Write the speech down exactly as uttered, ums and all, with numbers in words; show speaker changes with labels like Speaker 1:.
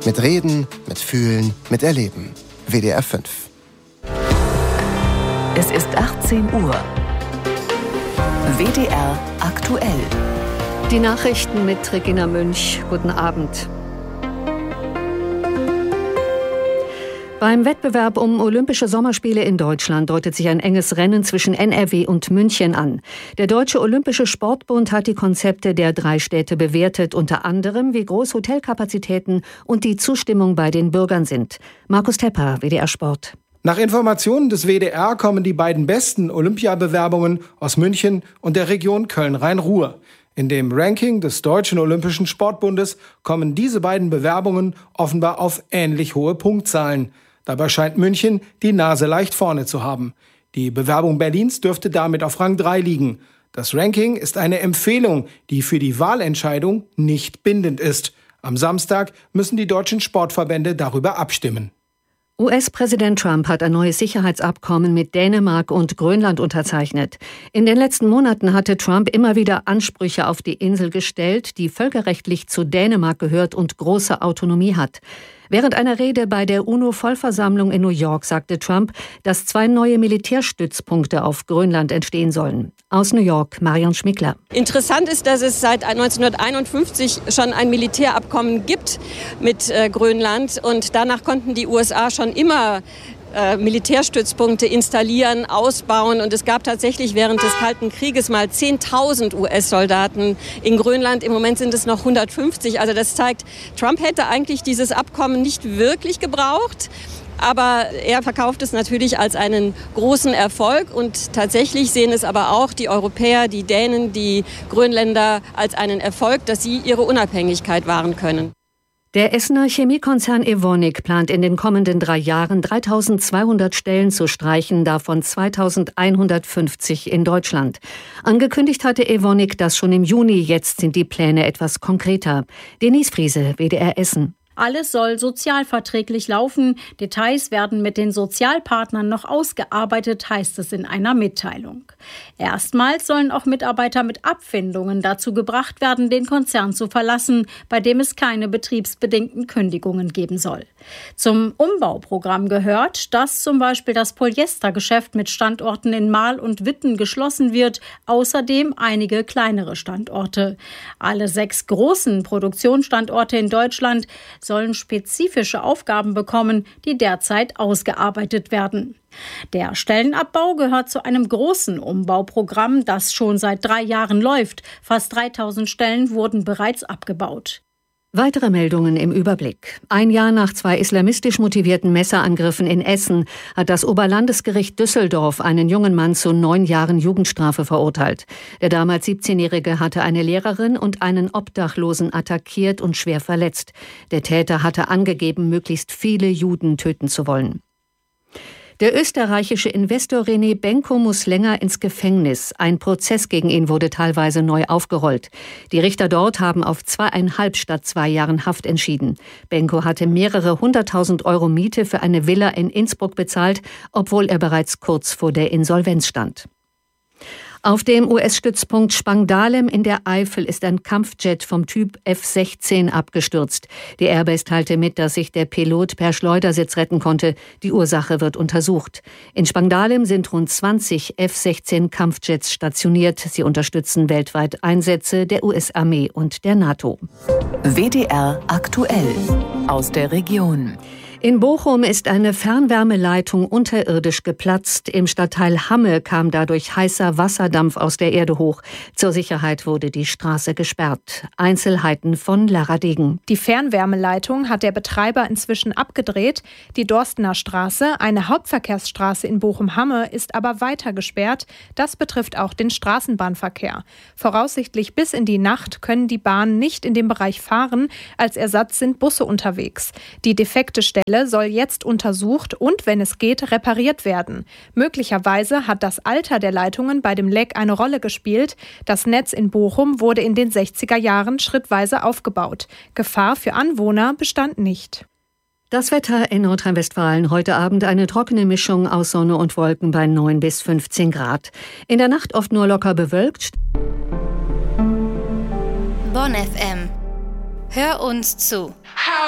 Speaker 1: Mit Reden, mit Fühlen, mit Erleben. W D R fünf.
Speaker 2: Es ist achtzehn Uhr. W D R aktuell.
Speaker 3: Die Nachrichten mit Regina Münch. Guten Abend. Beim Wettbewerb um Olympische Sommerspiele in Deutschland deutet sich ein enges Rennen zwischen N R W und München an. Der Deutsche Olympische Sportbund hat die Konzepte der drei Städte bewertet, unter anderem wie groß Hotelkapazitäten und die Zustimmung bei den Bürgern sind. Markus Tepper, W D R Sport.
Speaker 4: Nach Informationen des W D R kommen die beiden besten Olympiabewerbungen aus München und der Region Köln-Rhein-Ruhr. In dem Ranking des Deutschen Olympischen Sportbundes kommen diese beiden Bewerbungen offenbar auf ähnlich hohe Punktzahlen. Dabei scheint München die Nase leicht vorne zu haben. Die Bewerbung Berlins dürfte damit auf Rang drei liegen. Das Ranking ist eine Empfehlung, die für die Wahlentscheidung nicht bindend ist. Am Samstag müssen die deutschen Sportverbände darüber abstimmen.
Speaker 3: U S-Präsident Trump hat ein neues Sicherheitsabkommen mit Dänemark und Grönland unterzeichnet. In den letzten Monaten hatte Trump immer wieder Ansprüche auf die Insel gestellt, die völkerrechtlich zu Dänemark gehört und große Autonomie hat. Während einer Rede bei der UNO-Vollversammlung in New York sagte Trump, dass zwei neue Militärstützpunkte auf Grönland entstehen sollen. Aus New York, Marion Schmickler.
Speaker 5: Interessant ist, dass es seit neunzehnhunderteinundfünfzig schon ein Militärabkommen gibt mit äh, Grönland. Und danach konnten die U S A schon immer äh, Militärstützpunkte installieren, ausbauen. Und es gab tatsächlich während des Kalten Krieges mal zehntausend U S-Soldaten in Grönland. Im Moment sind es noch hundertfünfzig. Also das zeigt, Trump hätte eigentlich dieses Abkommen nicht wirklich gebraucht. Aber er verkauft es natürlich als einen großen Erfolg. Und tatsächlich sehen es aber auch die Europäer, die Dänen, die Grönländer als einen Erfolg, dass sie ihre Unabhängigkeit wahren können.
Speaker 3: Der Essener Chemiekonzern Evonik plant in den kommenden drei Jahren dreitausendzweihundert Stellen zu streichen, davon zweitausendeinhundertfünfzig in Deutschland. Angekündigt hatte Evonik das schon im Juni, jetzt sind die Pläne etwas konkreter. Denise Friese, W D R Essen.
Speaker 6: Alles soll sozialverträglich laufen. Details werden mit den Sozialpartnern noch ausgearbeitet, heißt es in einer Mitteilung. Erstmals sollen auch Mitarbeiter mit Abfindungen dazu gebracht werden, den Konzern zu verlassen, bei dem es keine betriebsbedingten Kündigungen geben soll. Zum Umbauprogramm gehört, dass zum Beispiel das Polyestergeschäft mit Standorten in Marl und Witten geschlossen wird, außerdem einige kleinere Standorte. Alle sechs großen Produktionsstandorte in Deutschland sollen spezifische Aufgaben bekommen, die derzeit ausgearbeitet werden. Der Stellenabbau gehört zu einem großen Umbauprogramm, das schon seit drei Jahren läuft. Fast dreitausend Stellen wurden bereits abgebaut.
Speaker 3: Weitere Meldungen im Überblick. Ein Jahr nach zwei islamistisch motivierten Messerangriffen in Essen hat das Oberlandesgericht Düsseldorf einen jungen Mann zu neun Jahren Jugendstrafe verurteilt. Der damals siebzehnjährige hatte eine Lehrerin und einen Obdachlosen attackiert und schwer verletzt. Der Täter hatte angegeben, möglichst viele Juden töten zu wollen. Der österreichische Investor René Benko muss länger ins Gefängnis. Ein Prozess gegen ihn wurde teilweise neu aufgerollt. Die Richter dort haben auf zweieinhalb statt zwei Jahren Haft entschieden. Benko hatte mehrere hunderttausend Euro Miete für eine Villa in Innsbruck bezahlt, obwohl er bereits kurz vor der Insolvenz stand. Auf dem U S-Stützpunkt Spangdahlem in der Eifel ist ein Kampfjet vom Typ F sechzehn abgestürzt. Die Airbase teilte mit, dass sich der Pilot per Schleudersitz retten konnte. Die Ursache wird untersucht. In Spangdahlem sind rund zwanzig F sechzehn Kampfjets stationiert. Sie unterstützen weltweit Einsätze der U S-Armee und der NATO.
Speaker 2: W D R aktuell aus der Region.
Speaker 3: In Bochum ist eine Fernwärmeleitung unterirdisch geplatzt. Im Stadtteil Hamme kam dadurch heißer Wasserdampf aus der Erde hoch. Zur Sicherheit wurde die Straße gesperrt. Einzelheiten von Lara Degen.
Speaker 7: Die Fernwärmeleitung hat der Betreiber inzwischen abgedreht. Die Dorstener Straße, eine Hauptverkehrsstraße in Bochum-Hamme, ist aber weiter gesperrt. Das betrifft auch den Straßenbahnverkehr. Voraussichtlich bis in die Nacht können die Bahnen nicht in dem Bereich fahren. Als Ersatz sind Busse unterwegs. Die defekte Stelle soll jetzt untersucht und, wenn es geht, repariert werden. Möglicherweise hat das Alter der Leitungen bei dem Leck eine Rolle gespielt. Das Netz in Bochum wurde in den sechziger Jahren schrittweise aufgebaut. Gefahr für Anwohner bestand nicht.
Speaker 3: Das Wetter in Nordrhein-Westfalen. Heute Abend eine trockene Mischung aus Sonne und Wolken bei neun bis fünfzehn Grad. In der Nacht oft nur locker bewölkt.
Speaker 8: Bonn F M. Hör uns zu.